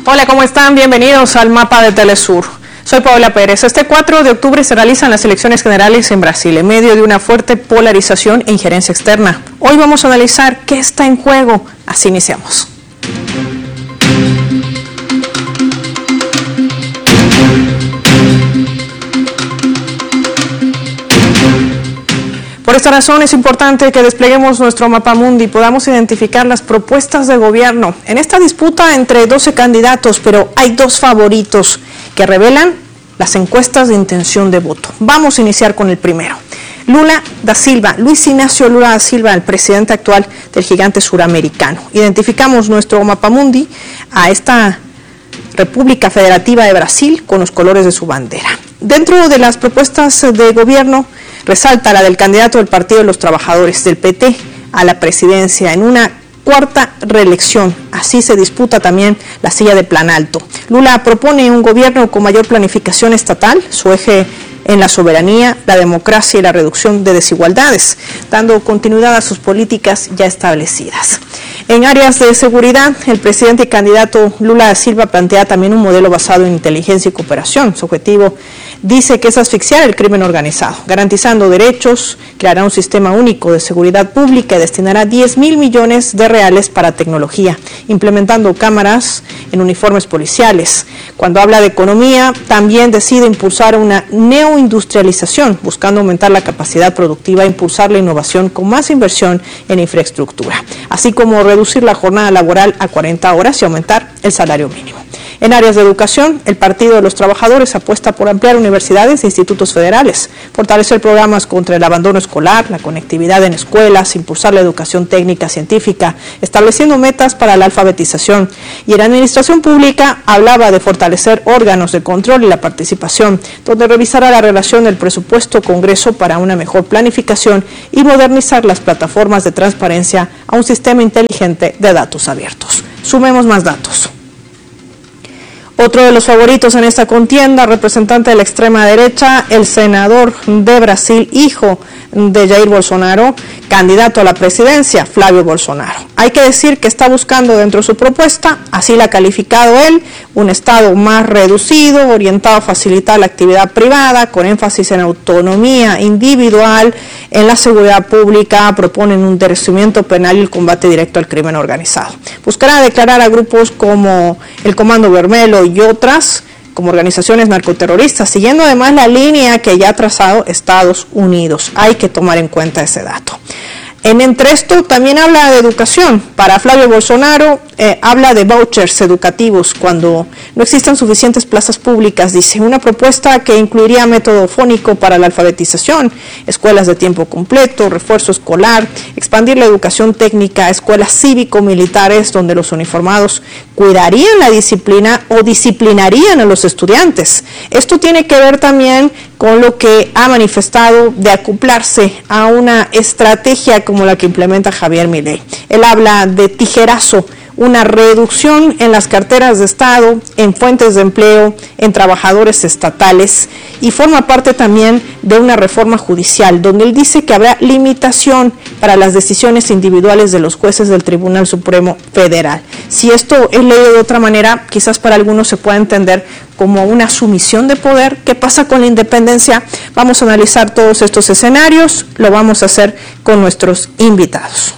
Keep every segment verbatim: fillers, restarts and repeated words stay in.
Hola, ¿cómo están? Bienvenidos al Mapa de Telesur. Soy Paola Pérez. Este cuatro de octubre se realizan las elecciones generales en Brasil, en medio de una fuerte polarización e injerencia externa. Hoy vamos a analizar qué está en juego. Así iniciamos. Por esta razón es importante que despleguemos nuestro mapa mundi y podamos identificar las propuestas de gobierno en esta disputa entre doce candidatos, pero hay dos favoritos que revelan las encuestas de intención de voto. Vamos a iniciar con el primero. Lula da Silva, Luis Ignacio Lula da Silva, el presidente actual del gigante suramericano. Identificamos nuestro mapa mundi a esta República Federativa de Brasil con los colores de su bandera. Dentro de las propuestas de gobierno, resalta la del candidato del Partido de los Trabajadores, del P T, a la presidencia en una cuarta reelección. Así se disputa también la silla de Planalto. Lula propone un gobierno con mayor planificación estatal, su eje en la soberanía, la democracia y la reducción de desigualdades, dando continuidad a sus políticas ya establecidas. En áreas de seguridad, el presidente y candidato Lula da Silva plantea también un modelo basado en inteligencia y cooperación. Su objetivo dice que es asfixiar el crimen organizado, garantizando derechos, creará un sistema único de seguridad pública y destinará diez mil millones de reales para tecnología, implementando cámaras en uniformes policiales. Cuando habla de economía, también decide impulsar una neoindustrialización, buscando aumentar la capacidad productiva e impulsar la innovación con más inversión en infraestructura, así como reducir la jornada laboral a cuarenta horas y aumentar el salario mínimo. En áreas de educación, el Partido de los Trabajadores apuesta por ampliar universidades e institutos federales, fortalecer programas contra el abandono escolar, la conectividad en escuelas, impulsar la educación técnica científica, estableciendo metas para la alfabetización. Y en la administración pública hablaba de fortalecer órganos de control y la participación, donde revisará la relación del presupuesto-Congreso para una mejor planificación y modernizar las plataformas de transparencia a un sistema inteligente de datos abiertos. Sumemos más datos. Otro de los favoritos en esta contienda, representante de la extrema derecha, el senador de Brasil, hijo de Jair Bolsonaro, candidato a la presidencia, Flávio Bolsonaro. Hay que decir que está buscando dentro de su propuesta, así la ha calificado él, un Estado más reducido, orientado a facilitar la actividad privada, con énfasis en autonomía individual, en la seguridad pública, proponen un endurecimiento penal y el combate directo al crimen organizado. Buscará declarar a grupos como el Comando Vermelho y otras como organizaciones narcoterroristas, siguiendo además la línea que ya ha trazado Estados Unidos. Hay que tomar en cuenta ese dato. En entre esto también habla de educación. Para Flávio Bolsonaro eh, habla de vouchers educativos cuando no existen suficientes plazas públicas. Dice una propuesta que incluiría método fónico para la alfabetización, escuelas de tiempo completo, refuerzo escolar, expandir la educación técnica, escuelas cívico-militares donde los uniformados cuidarían la disciplina o disciplinarían a los estudiantes. Esto tiene que ver también con lo que ha manifestado de acoplarse a una estrategia como la que implementa Javier Milei. Él habla de tijerazo, una reducción en las carteras de Estado, en fuentes de empleo, en trabajadores estatales, y forma parte también de una reforma judicial, donde él dice que habrá limitación para las decisiones individuales de los jueces del Tribunal Supremo Federal. Si esto es leído de otra manera, quizás para algunos se pueda entender como una sumisión de poder. ¿Qué pasa con la independencia? Vamos a analizar todos estos escenarios, lo vamos a hacer con nuestros invitados.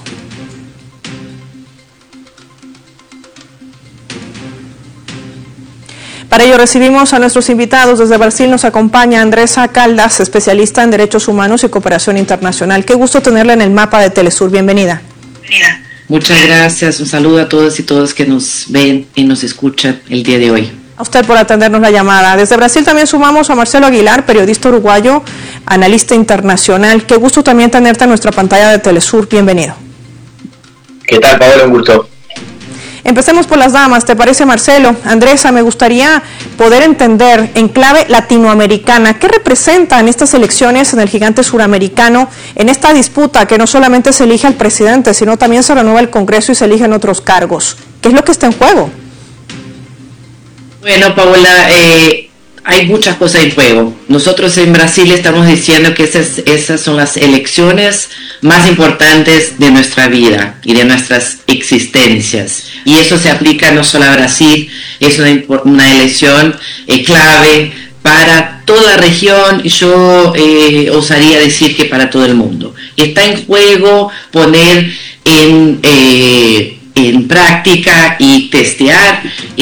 Para ello recibimos a nuestros invitados. Desde Brasil nos acompaña Andresa Caldas, especialista en Derechos Humanos y Cooperación Internacional. Qué gusto tenerla en el Mapa de Telesur. Bienvenida. Bienvenida. Muchas gracias. Un saludo a todos y todas que nos ven y nos escuchan el día de hoy. A usted por atendernos la llamada. Desde Brasil también sumamos a Marcelo Aguilar, periodista uruguayo, analista internacional. Qué gusto también tenerte en nuestra pantalla de Telesur. Bienvenido. ¿Qué tal, Paola? Un gusto. Empecemos por las damas, ¿te parece, Marcelo? Andresa, me gustaría poder entender en clave latinoamericana qué representan estas elecciones en el gigante suramericano, en esta disputa que no solamente se elige al presidente, sino también se renueva el Congreso y se eligen otros cargos. ¿Qué es lo que está en juego? Bueno, Paola, eh, hay muchas cosas en juego. Nosotros en Brasil estamos diciendo que esas, esas son las elecciones más importantes de nuestra vida y de nuestras existencias. Y eso se aplica no solo a Brasil, es una, una elección eh, clave para toda la región, y yo eh, osaría decir que para todo el mundo. Está en juego poner en... Eh, en práctica y testear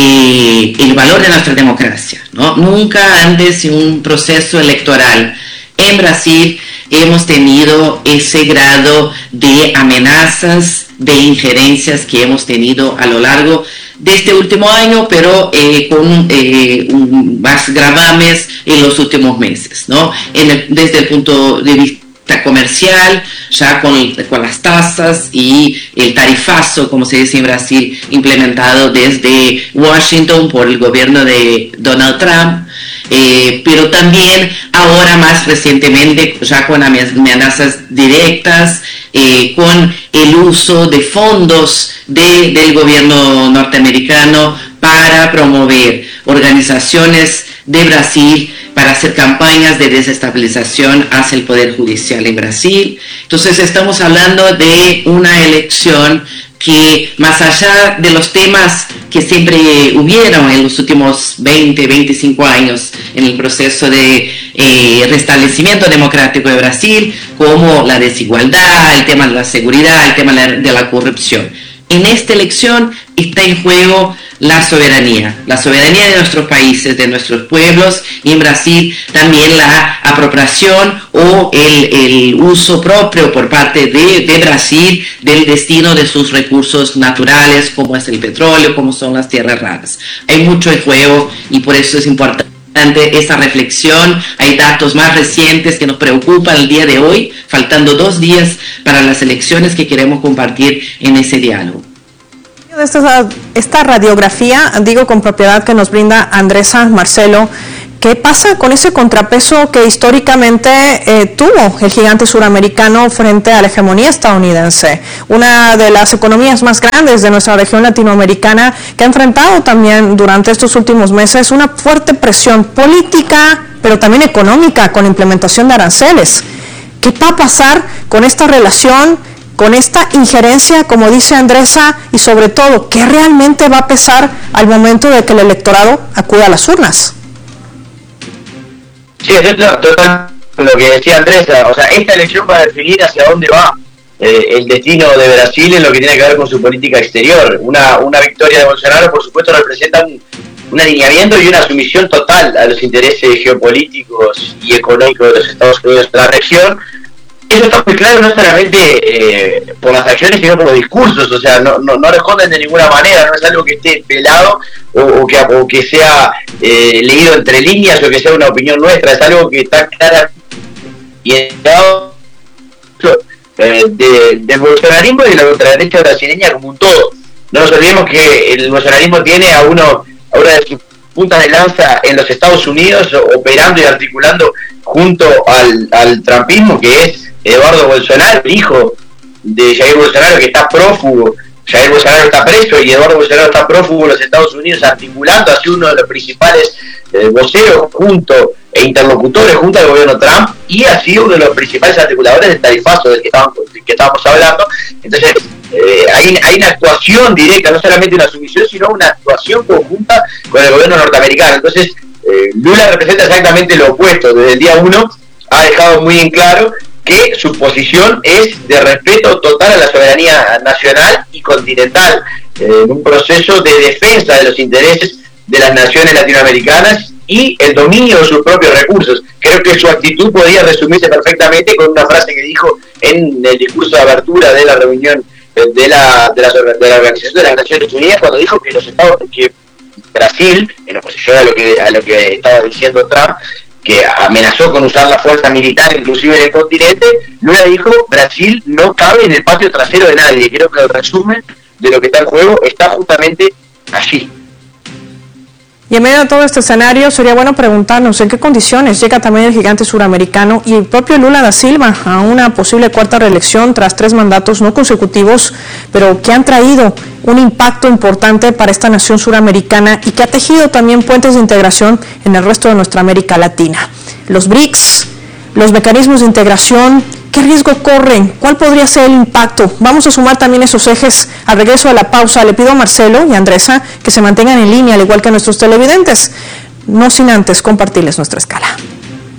eh, el valor de nuestra democracia, ¿no? Nunca antes en un proceso electoral en Brasil hemos tenido ese grado de amenazas, de injerencias que hemos tenido a lo largo de este último año, pero eh, con eh, un, más gravames en los últimos meses, ¿no? En el, desde el punto de vista comercial, ya con, con las tasas y el tarifazo, como se dice en Brasil, implementado desde Washington por el gobierno de Donald Trump, eh, pero también ahora más recientemente ya con amenazas directas, eh, con el uso de fondos de, del gobierno norteamericano para promover organizaciones de Brasil, para hacer campañas de desestabilización hacia el Poder Judicial en Brasil. Entonces estamos hablando de una elección que, más allá de los temas que siempre hubieron en los últimos veinte, veinticinco años en el proceso de eh, restablecimiento democrático de Brasil, como la desigualdad, el tema de la seguridad, el tema de la corrupción, en esta elección está en juego la soberanía, la soberanía de nuestros países, de nuestros pueblos, y en Brasil también la apropiación o el, el uso propio por parte de, de Brasil del destino de sus recursos naturales, como es el petróleo, como son las tierras raras. Hay mucho en juego y por eso es importante esa reflexión. Hay datos más recientes que nos preocupan el día de hoy, faltando dos días para las elecciones, que queremos compartir en ese diálogo. Esta, esta radiografía, digo con propiedad, que nos brinda Andresa, Marcelo, ¿qué pasa con ese contrapeso que históricamente eh, tuvo el gigante suramericano frente a la hegemonía estadounidense? Una de las economías más grandes de nuestra región latinoamericana, que ha enfrentado también durante estos últimos meses una fuerte presión política, pero también económica, con la implementación de aranceles. ¿Qué va a pasar con esta relación, con esta injerencia, como dice Andresa, y sobre todo, qué realmente va a pesar al momento de que el electorado acuda a las urnas? Sí, es total lo que decía Andresa. O sea, esta elección va a definir hacia dónde va eh, el destino de Brasil en lo que tiene que ver con su política exterior. Una, una victoria de Bolsonaro, por supuesto, representa un, un alineamiento y una sumisión total a los intereses geopolíticos y económicos de los Estados Unidos de la región. Eso está muy claro, no solamente eh, por las acciones, sino por los discursos. O sea, no, no, no responden de ninguna manera, no es algo que esté velado o, o, que, o que sea eh, leído entre líneas, o que sea una opinión nuestra. Es algo que está clara y eh, de, del bolsonarismo y de la ultraderecha brasileña como un todo. No nos olvidemos que el bolsonarismo tiene a uno, a una de sus puntas de lanza en los Estados Unidos, operando y articulando junto al, al trumpismo, que es Eduardo Bolsonaro, el hijo de Jair Bolsonaro, que está prófugo. Jair Bolsonaro está preso y Eduardo Bolsonaro está prófugo en los Estados Unidos, articulando así uno de los principales eh, voceros junto e interlocutores junto al gobierno Trump, y ha sido uno de los principales articuladores del tarifazo del que estábamos, del que estábamos hablando. Entonces eh, hay, hay una actuación directa, no solamente una sumisión, sino una actuación conjunta con el gobierno norteamericano. Entonces eh, Lula representa exactamente lo opuesto. Desde el día uno ha dejado muy en claro que su posición es de respeto total a la soberanía nacional y continental, eh, en un proceso de defensa de los intereses de las naciones latinoamericanas y el dominio de sus propios recursos. Creo que su actitud podría resumirse perfectamente con una frase que dijo en el discurso de apertura de la reunión de la, de la, de la Organización de las Naciones Unidas, cuando dijo que los Estados, que Brasil, en oposición a lo que a lo que estaba diciendo Trump, que amenazó con usar la fuerza militar inclusive en el continente, Lula dijo: Brasil no cabe en el patio trasero de nadie. Creo que el resumen de lo que está en juego está justamente allí. Y en medio de todo este escenario sería bueno preguntarnos en qué condiciones llega también el gigante suramericano y el propio Lula da Silva a una posible cuarta reelección tras tres mandatos no consecutivos, pero que han traído un impacto importante para esta nación suramericana y que ha tejido también puentes de integración en el resto de nuestra América Latina. Los B R I C S, los mecanismos de integración, ¿qué riesgo corren? ¿Cuál podría ser el impacto? Vamos a sumar también esos ejes al regreso de la pausa. Le pido a Marcelo y a Andresa que se mantengan en línea, al igual que a nuestros televidentes, no sin antes compartirles nuestra escala.